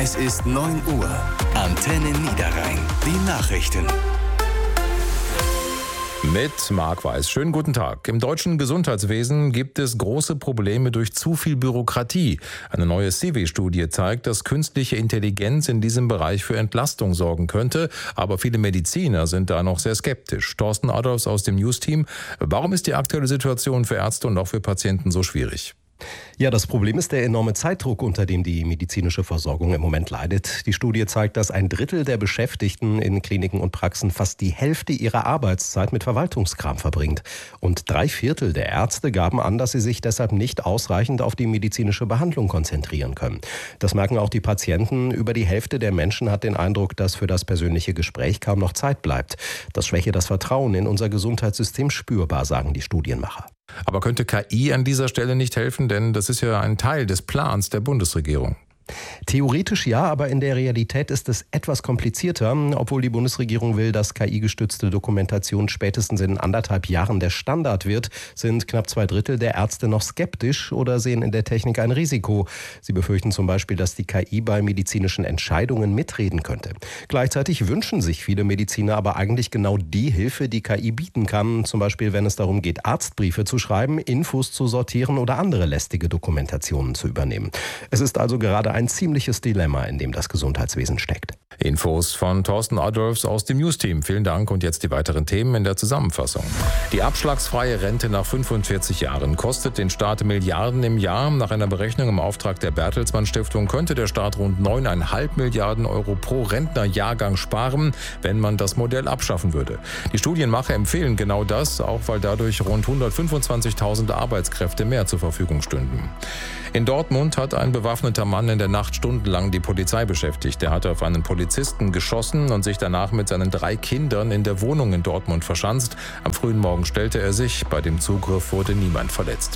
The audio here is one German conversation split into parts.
Es ist 9 Uhr. Antenne Niederrhein. Die Nachrichten. Mit Marc Weiß. Schönen guten Tag. Im deutschen Gesundheitswesen gibt es große Probleme durch zu viel Bürokratie. Eine neue CW-Studie zeigt, dass künstliche Intelligenz in diesem Bereich für Entlastung sorgen könnte. Aber viele Mediziner sind da noch sehr skeptisch. Thorsten Adolfs aus dem News-Team. Warum ist die aktuelle Situation für Ärzte und auch für Patienten so schwierig? Ja, das Problem ist der enorme Zeitdruck, unter dem die medizinische Versorgung im Moment leidet. Die Studie zeigt, dass 1/3 der Beschäftigten in Kliniken und Praxen fast die Hälfte ihrer Arbeitszeit mit Verwaltungskram verbringt. Und 3/4 der Ärzte gaben an, dass sie sich deshalb nicht ausreichend auf die medizinische Behandlung konzentrieren können. Das merken auch die Patienten. Über die Hälfte der Menschen hat den Eindruck, dass für das persönliche Gespräch kaum noch Zeit bleibt. Das schwäche das Vertrauen in unser Gesundheitssystem spürbar, sagen die Studienmacher. Aber könnte KI an dieser Stelle nicht helfen? Denn das ist ja ein Teil des Plans der Bundesregierung. Theoretisch ja, aber in der Realität ist es etwas komplizierter. Obwohl die Bundesregierung will, dass KI-gestützte Dokumentation spätestens in 1,5 Jahren der Standard wird, sind knapp 2/3 der Ärzte noch skeptisch oder sehen in der Technik ein Risiko. Sie befürchten zum Beispiel, dass die KI bei medizinischen Entscheidungen mitreden könnte. Gleichzeitig wünschen sich viele Mediziner aber eigentlich genau die Hilfe, die KI bieten kann. Zum Beispiel, wenn es darum geht, Arztbriefe zu schreiben, Infos zu sortieren oder andere lästige Dokumentationen zu übernehmen. Es ist also gerade ein ziemliches Dilemma, in dem das Gesundheitswesen steckt. Infos von Thorsten Adolfs aus dem News-Team. Vielen Dank und jetzt die weiteren Themen in der Zusammenfassung. Die abschlagsfreie Rente nach 45 Jahren kostet den Staat Milliarden im Jahr. Nach einer Berechnung im Auftrag der Bertelsmann Stiftung könnte der Staat rund 9,5 Milliarden Euro pro Rentnerjahrgang sparen, wenn man das Modell abschaffen würde. Die Studienmacher empfehlen genau das, auch weil dadurch rund 125.000 Arbeitskräfte mehr zur Verfügung stünden. In Dortmund hat ein bewaffneter Mann in der Nacht stundenlang die Polizei beschäftigt. Er hatte auf einen Polizisten geschossen und sich danach mit seinen 3 Kindern in der Wohnung in Dortmund verschanzt. Am frühen Morgen stellte er sich. Bei dem Zugriff wurde niemand verletzt.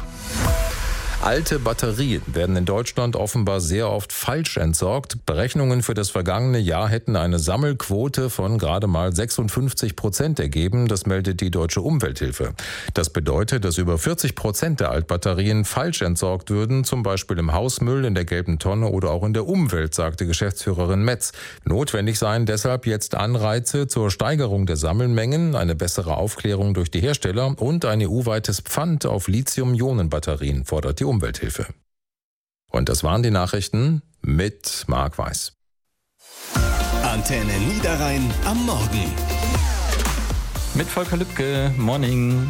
Alte Batterien werden in Deutschland offenbar sehr oft falsch entsorgt. Berechnungen für das vergangene Jahr hätten eine Sammelquote von gerade mal 56% ergeben. Das meldet die Deutsche Umwelthilfe. Das bedeutet, dass über 40% der Altbatterien falsch entsorgt würden, zum Beispiel im Hausmüll, in der gelben Tonne oder auch in der Umwelt, sagte Geschäftsführerin Metz. Notwendig seien deshalb jetzt Anreize zur Steigerung der Sammelmengen, eine bessere Aufklärung durch die Hersteller und ein EU-weites Pfand auf Lithium-Ionen-Batterien, fordert die Umwelthilfe. Und das waren die Nachrichten mit Marc Weiß. Antenne Niederrhein am Morgen. Mit Volker Lübke, Morning.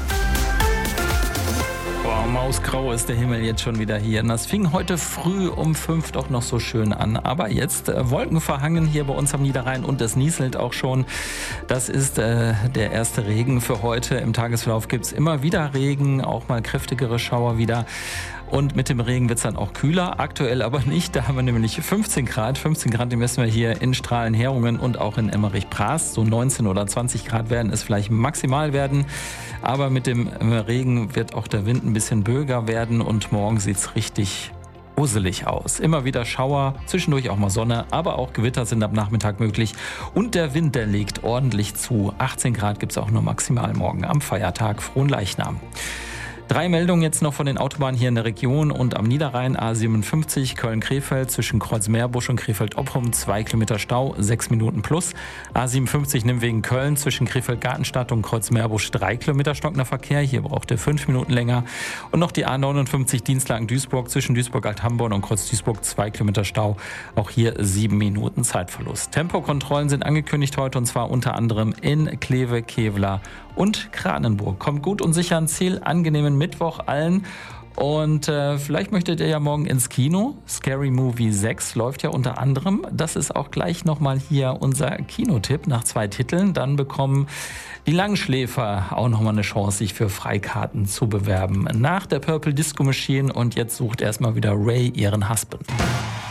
Boah, mausgrau ist der Himmel jetzt schon wieder hier. Und das fing heute früh um 5 doch noch so schön an. Aber jetzt Wolken verhangen hier bei uns am Niederrhein und es nieselt auch schon. Das ist der erste Regen für heute. Im Tagesverlauf gibt es immer wieder Regen, auch mal kräftigere Schauer wieder. Und mit dem Regen wird es dann auch kühler, aktuell aber nicht. Da haben wir nämlich 15 Grad. 15 Grad, die messen wir hier in Strahlen-Herrungen und auch in Emmerich-Praß. So 19 oder 20 Grad werden es vielleicht maximal werden. Aber mit dem Regen wird auch der Wind ein bisschen böiger werden und morgen sieht es richtig uselig aus. Immer wieder Schauer, zwischendurch auch mal Sonne, aber auch Gewitter sind am Nachmittag möglich. Und der Wind, der legt ordentlich zu. 18 Grad gibt es auch nur maximal morgen am Feiertag Fronleichnam. 3 Meldungen jetzt noch von den Autobahnen hier in der Region und am Niederrhein. A57 Köln-Krefeld zwischen Kreuzmeerbusch und Krefeld-Oppum 2 Kilometer Stau, 6 Minuten plus. A57 Nimwegen-Köln zwischen Krefeld-Gartenstadt und Kreuzmeerbusch 3 Kilometer stockender Verkehr. Hier braucht er 5 Minuten länger. Und noch die A59 Dienstlaken-Duisburg zwischen Duisburg-Alt-Hamborn und Kreuz-Duisburg 2 Kilometer Stau. Auch hier 7 Minuten Zeitverlust. Tempokontrollen sind angekündigt heute und zwar unter anderem in Kleve, Kevlar und Kranenburg. Kommt gut und sicher ans Ziel. Angenehmen Mittwoch allen. Und vielleicht möchtet ihr ja morgen ins Kino. Scary Movie 6 läuft ja unter anderem. Das ist auch gleich nochmal hier unser Kinotipp nach 2 Titeln. Dann bekommen die Langschläfer auch nochmal eine Chance, sich für Freikarten zu bewerben. Nach der Purple Disco Machine und jetzt sucht erstmal wieder Ray ihren Husband.